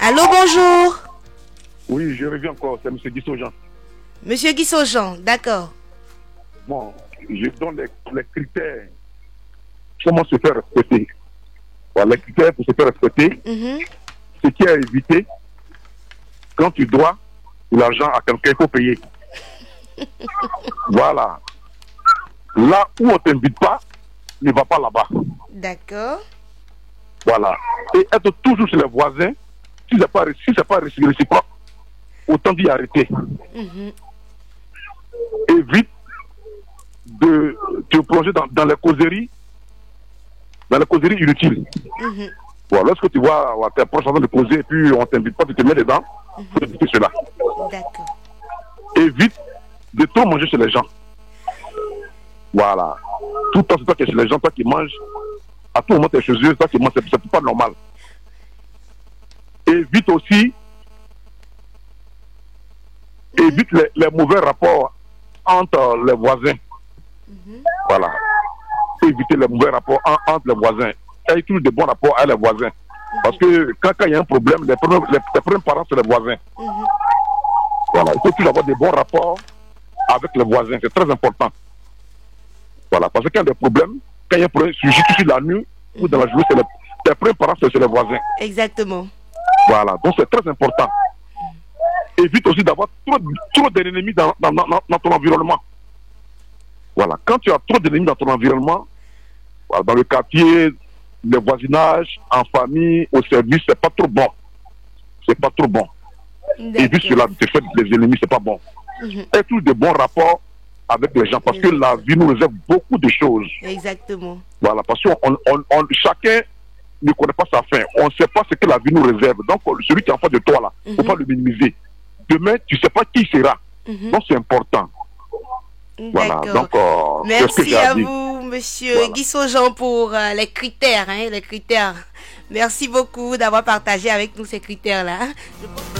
Allô, bonjour. Oui, je reviens encore, c'est M. Guissot-Jean. Monsieur Guissot-Jean, d'accord. Bon, je donne les critères. Comment se faire respecter. Voilà, les critères pour se faire respecter. Ce qui est à éviter, quand tu dois de l'argent à quelqu'un, il faut payer. Voilà. Là où on ne t'invite pas, ne va pas là-bas. D'accord. Voilà. Et être toujours chez les voisins, si ce n'est pas réciproque, autant d'y arrêter. Évite de te plonger dans les causeries inutiles. Bon, lorsque tu vois tes proches en train de causer et puis on ne t'invite pas, tu te mets dedans, faut éviter cela. D'accord. Évite de trop manger chez les gens. Voilà. Tout le temps, c'est toi qui es chez les gens, toi qui manges. À tout moment, tu es chez eux, toi qui manges, c'est pas normal. Évite aussi les mauvais rapports entre les voisins. Voilà. Éviter les mauvais rapports entre les voisins. Et toujours de bons rapports avec les voisins. Parce que quand il y a un problème, les premiers parents, c'est les voisins. Voilà. Il faut toujours avoir des bons rapports avec les voisins. C'est très important. Voilà. Parce que quand il y a des problèmes, quand il y a un problème, surtout sur la nuit ou dans la journée, les premiers parents, c'est les voisins. Exactement. Voilà. Donc c'est très important. Évite aussi d'avoir trop d'ennemis dans ton environnement. Voilà. Quand tu as trop d'ennemis dans ton environnement, voilà, dans le quartier, le voisinage, en famille, au service, c'est pas trop bon. C'est pas trop bon. Évite cela, te faire des ennemis, c'est pas bon. Et tous de bons rapports avec les gens, parce que la vie nous réserve beaucoup de choses. Exactement. Voilà, parce que chacun ne connaît pas sa fin. On ne sait pas ce que la vie nous réserve. Donc, celui qui est en face de toi, là, il ne faut pas le minimiser. Demain, tu ne sais pas qui il sera. Donc, c'est important. Voilà, donc, merci à vous, monsieur Guissot-Jean, pour les critères. Les critères. Merci beaucoup d'avoir partagé avec nous ces critères-là.